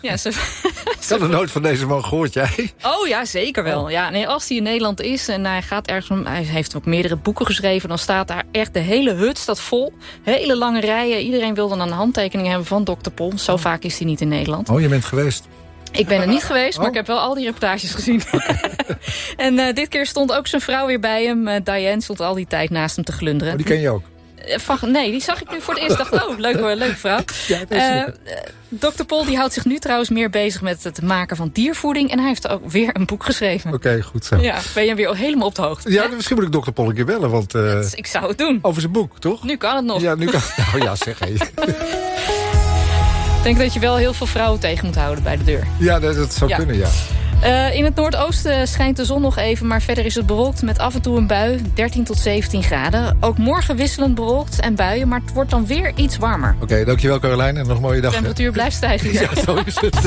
Ja, Ik had er nooit van deze man gehoord, jij? Oh ja, zeker wel. Ja, nee, als hij in Nederland is en hij gaat ergens om... Hij heeft ook meerdere boeken geschreven. Dan staat daar echt de hele hut staat vol. Hele lange rijen. Iedereen wil dan een handtekening hebben van Dr. Pol. Zo vaak is hij niet in Nederland. Oh, je bent geweest? Ik ben er niet geweest, maar ik heb wel al die reportages gezien. En dit keer stond ook zijn vrouw weer bij hem. Diane stond al die tijd naast hem te glunderen. Oh, die ken je ook? Nee, die zag ik nu voor het eerst. Dacht, oh, leuke vrouw. Ja, Dr. Pol die houdt zich nu trouwens meer bezig met het maken van diervoeding. En hij heeft ook weer een boek geschreven. Oké, goed zo. Ja, ben je weer helemaal op de hoogte. Ja, misschien moet ik Dr. Pol een keer bellen, want... Ik zou het doen. Over zijn boek, toch? Nu kan het nog. Ja, nu kan het. Nou ja, zeg hé. Ik denk dat je wel heel veel vrouwen tegen moet houden bij de deur. Ja, dat zou kunnen, ja. In het noordoosten schijnt de zon nog even, maar verder is het bewolkt met af en toe een bui, 13 tot 17 graden. Ook morgen wisselend bewolkt en buien, maar het wordt dan weer iets warmer. Oké, dankjewel Carolijn en nog een mooie dag. De temperatuur blijft stijgen. Ja, zo is het.